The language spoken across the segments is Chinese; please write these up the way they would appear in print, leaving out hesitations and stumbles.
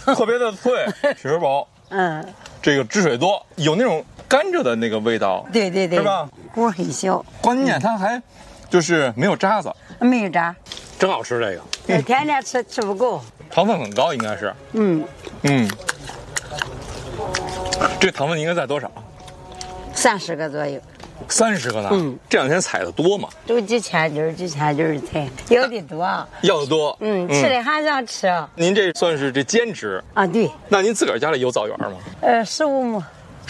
特别的脆，皮儿薄，这个汁水多，有那种甘蔗的那个味道， 对，是吧？ 果很小， 关键它还就是没有渣子， 没有渣， 真好吃这个。 天天吃不够， 糖分很高，应该是。这糖分应该在多少 ？30个左右。 30个呢？这两天采的多吗？ 都几千斤采，要的多。 要的多。 吃的还想吃。 您这算是这兼职啊？对。 那您自个儿家里有枣园吗 ？15亩。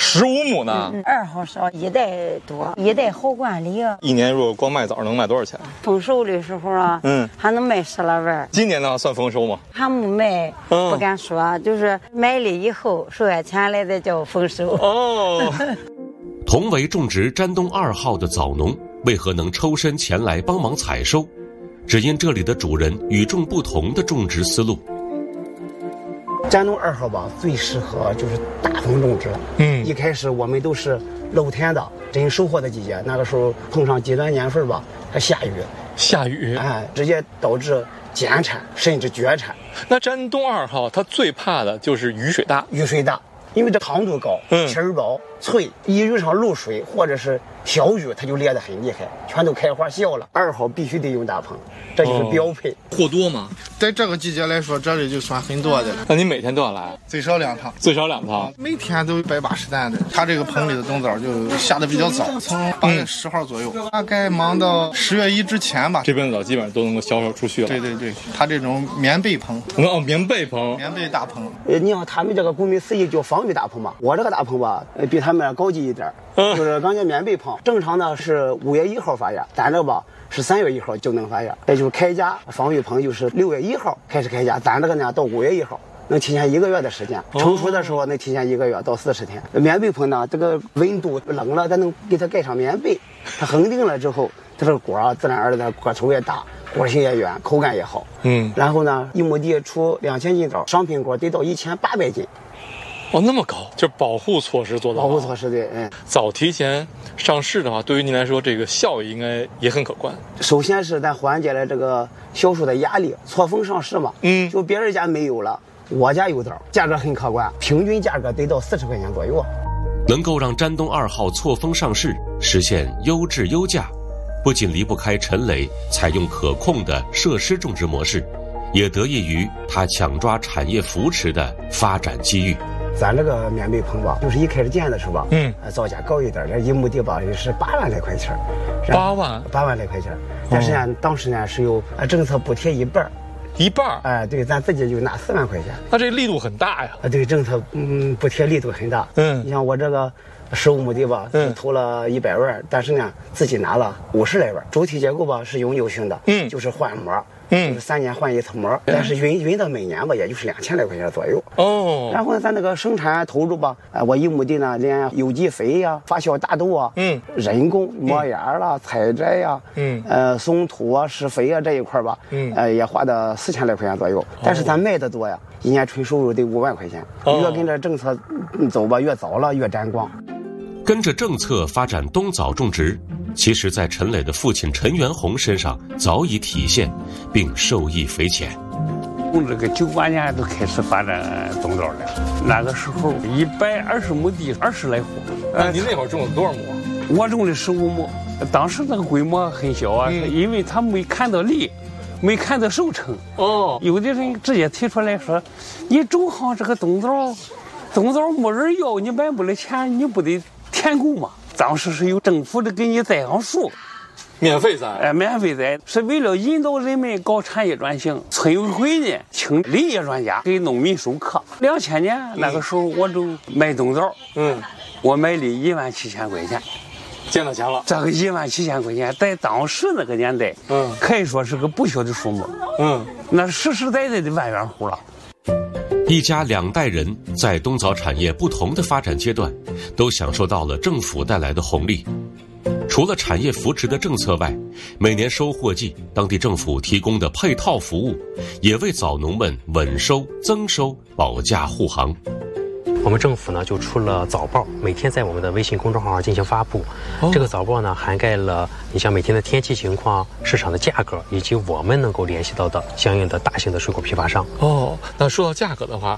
15亩呢 ？2号少，1袋多，1袋好管理啊。 一年如果光卖枣能卖多少钱？ 丰收的时候啊，还能卖10来万。 今年呢算丰收吗？ 还没卖，不敢说，就是卖了以后收下钱来再叫丰收。 同为种植山东2号的枣农，为何能抽身前来帮忙采收？只因这里的主人与众不同的种植思路。 山东2号吧，最适合就是大棚种植。一开始我们都是露天的，真收获的季节，那个时候碰上极端年份吧，还下雨，直接导致减产甚至绝产。 那山东2号它最怕的就是雨水大， 因为这糖度高，皮儿薄脆，一遇上露水或者是小雨，它就裂得很厉害，全都开花笑了。2号必须得用大棚，这就是标配。 货多吗？ 在这个季节来说，这里就算很多的了。 那你每天都要来？ 最少2趟。每天都180担的。他这个棚里的冬枣就下的比较早，从8月10号左右，大概忙到10月1之前吧。 这边的枣基本上都能够销售出去了。 对，他这种棉被棚。 棉被大棚。 你像他们这个顾名思义叫防雨大棚嘛，我这个大棚吧，比他们高级一点，就是刚才棉被棚，正常的是5月1号发芽，咱这吧是3月1号就能发芽，也就是开家防雨棚就是6月1号开始开家，咱这个呢到5月1号能提前1个月的时间，成熟的时候能提前1个月到40天。棉被棚呢，这个温度冷了，咱能给它盖上棉被，它恒定了之后，它这个果啊自然而然的果头也大，果形也圆，口感也好。然后呢，1亩地出2000斤枣，商品果得到1800斤。 那么高，就保护措施做得好。 保护措施对， 早提前上市的话，对于您来说，这个效益应该也很可观。 首先是咱缓解了这个销售的压力，错峰上市嘛。就别人家没有了，我家有枣，价格很可观，平均价格得到40块钱左右。 能够让山东2号错峰上市，实现优质优价，不仅离不开陈磊采用可控的设施种植模式，也得益于他抢抓产业扶持的发展机遇。 咱这个棉被棚吧，就是一开始建的时候吧，造价高一点，这1亩地吧也是8万来块钱 ，8万来块钱。但是呢，当时呢是有政策补贴一半，对，咱自己就拿4万块钱。 那这力度很大呀。 对，政策补贴力度很大。你像我这个15亩地吧，投了100万，但是呢自己拿了50来万。主体结构吧是永久性的，就是换膜。就是3年换一次膜，但是匀的每年吧，也就是2000来块钱左右。然后呢，咱那个生产投入吧，我1亩地呢，连有机肥呀、发酵大豆啊，人工磨芽啦、采摘呀，松土啊、施肥啊这一块吧，也花的4000来块钱左右。但是咱卖的多呀，一年纯收入得5万块钱。越跟着政策走吧，越早了越沾光。 跟着政策发展冬枣种植，其实在陈磊的父亲陈元红身上早已体现，并受益匪浅。 从这个98年都开始发展冬枣了，那个时候120亩地20来户。 您那会儿种了多少亩？ 我种的15亩，当时那个规模很小啊，因为他没看到利，没看到收成。有的人直接提出来说，你种好这个冬枣没人要，你买不了钱，你不得填供嘛？当时是由政府的给你栽上树， 免费栽， 免费栽，是为了引导人们搞产业转型。村委会呢，请林业专家给农民授课。2000年那个时候，我就卖冬枣，我卖了17000块钱， 见到钱了。 这个17000块钱，在当时那个年代，可以说是个不小的数目，那实实在在的万元户了。 一家2代人在冬枣产业不同的发展阶段，都享受到了政府带来的红利。除了产业扶持的政策外，每年收获季，当地政府提供的配套服务，也为枣农们稳收增收保驾护航。 我们政府呢就出了枣报，每天在我们的微信公众号上进行发布。这个枣报呢涵盖了你像每天的天气情况、市场的价格，以及我们能够联系到的相应的大型的水果批发商。 那说到价格的话，